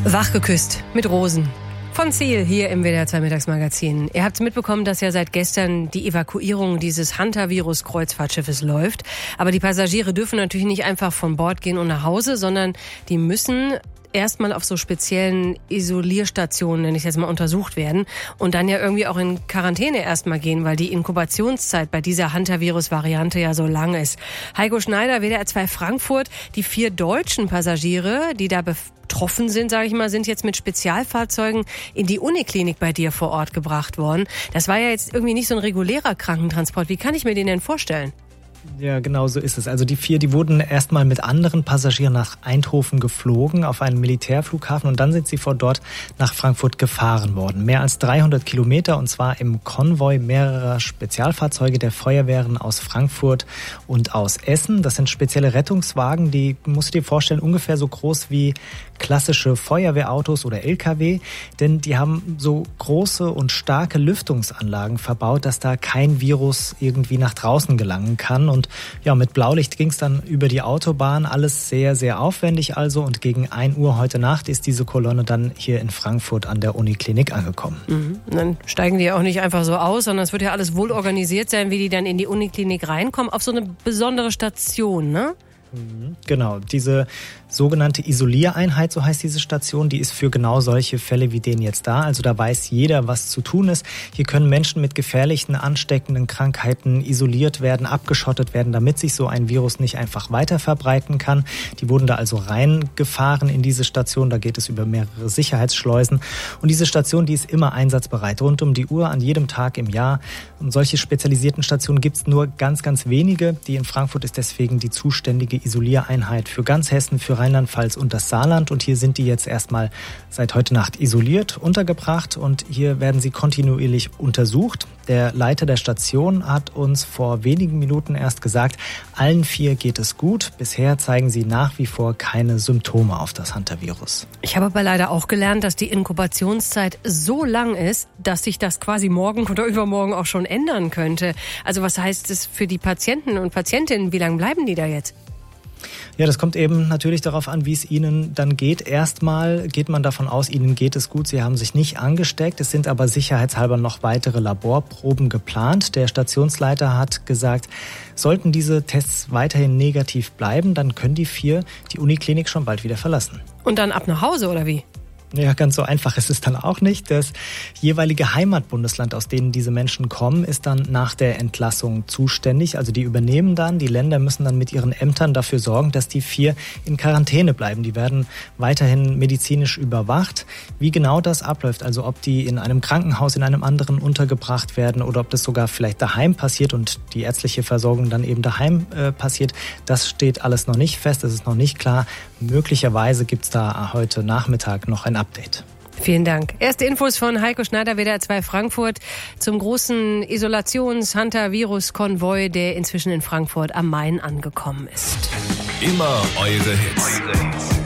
Wachgeküsst mit Rosen. Von Ziel hier im WDR 2 Mittagsmagazin. Ihr habt mitbekommen, dass ja seit gestern die Evakuierung dieses Hantavirus-Kreuzfahrtschiffes läuft. Aber die Passagiere dürfen natürlich nicht einfach von Bord gehen und nach Hause, sondern die müssen erstmal auf so speziellen Isolierstationen, nenne ich jetzt mal, untersucht werden und dann ja irgendwie auch in Quarantäne erstmal gehen, weil die Inkubationszeit bei dieser Hantavirus-Variante ja so lang ist. Heiko Schneider, WDR 2 Frankfurt, die 4 deutschen Passagiere, die da betroffen sind, sage ich mal, sind jetzt mit Spezialfahrzeugen in die Uniklinik bei dir vor Ort gebracht worden. Das war ja jetzt irgendwie nicht so ein regulärer Krankentransport. Wie kann ich mir den denn vorstellen? Ja, genau so ist es. Also die 4, die wurden erstmal mit anderen Passagieren nach Eindhoven geflogen, auf einen Militärflughafen, und dann sind sie von dort nach Frankfurt gefahren worden. Mehr als 300 Kilometer, und zwar im Konvoi mehrerer Spezialfahrzeuge der Feuerwehren aus Frankfurt und aus Essen. Das sind spezielle Rettungswagen, die, musst du dir vorstellen, ungefähr so groß wie klassische Feuerwehrautos oder LKW, denn die haben so große und starke Lüftungsanlagen verbaut, dass da kein Virus irgendwie nach draußen gelangen kann. Und ja, mit Blaulicht ging es dann über die Autobahn, alles sehr, sehr aufwendig also. Und gegen 1 Uhr heute Nacht ist diese Kolonne dann hier in Frankfurt an der Uniklinik angekommen. Mhm. Dann steigen die ja auch nicht einfach so aus, sondern es wird ja alles wohl organisiert sein, wie die dann in die Uniklinik reinkommen, auf so eine besondere Station, ne? Genau, diese sogenannte Isoliereinheit, so heißt diese Station, die ist für genau solche Fälle wie den jetzt da. Also da weiß jeder, was zu tun ist. Hier können Menschen mit gefährlichen, ansteckenden Krankheiten isoliert werden, abgeschottet werden, damit sich so ein Virus nicht einfach weiter verbreiten kann. Die wurden da also reingefahren in diese Station. Da geht es über mehrere Sicherheitsschleusen. Und diese Station, die ist immer einsatzbereit, rund um die Uhr, an jedem Tag im Jahr. Und solche spezialisierten Stationen gibt es nur ganz, ganz wenige. Die in Frankfurt ist deswegen die zuständige Isoliereinheit für ganz Hessen, für Rheinland-Pfalz und das Saarland. Und hier sind die jetzt erstmal seit heute Nacht isoliert, untergebracht, und hier werden sie kontinuierlich untersucht. Der Leiter der Station hat uns vor wenigen Minuten erst gesagt, allen 4 geht es gut. Bisher zeigen sie nach wie vor keine Symptome auf das Hantavirus. Ich habe aber leider auch gelernt, dass die Inkubationszeit so lang ist, dass sich das quasi morgen oder übermorgen auch schon ändern könnte. Also was heißt es für die Patienten und Patientinnen? Wie lange bleiben die da jetzt? Ja, das kommt eben natürlich darauf an, wie es Ihnen dann geht. Erstmal geht man davon aus, Ihnen geht es gut. Sie haben sich nicht angesteckt. Es sind aber sicherheitshalber noch weitere Laborproben geplant. Der Stationsleiter hat gesagt, sollten diese Tests weiterhin negativ bleiben, dann können die 4 die Uniklinik schon bald wieder verlassen. Und dann ab nach Hause, oder wie? Ja, ganz so einfach ist es dann auch nicht. Das jeweilige Heimatbundesland, aus denen diese Menschen kommen, ist dann nach der Entlassung zuständig. Also die übernehmen dann, die Länder müssen dann mit ihren Ämtern dafür sorgen, dass die 4 in Quarantäne bleiben. Die werden weiterhin medizinisch überwacht. Wie genau das abläuft, also ob die in einem Krankenhaus, in einem anderen untergebracht werden oder ob das sogar vielleicht daheim passiert und die ärztliche Versorgung dann eben daheim passiert, das steht alles noch nicht fest, das ist noch nicht klar. Möglicherweise gibt es da heute Nachmittag noch ein Update. Vielen Dank. Erste Infos von Heiko Schneider, WDR 2 Frankfurt, zum großen Isolations-Hantavirus-Konvoi, der inzwischen in Frankfurt am Main angekommen ist. Immer eure Hits.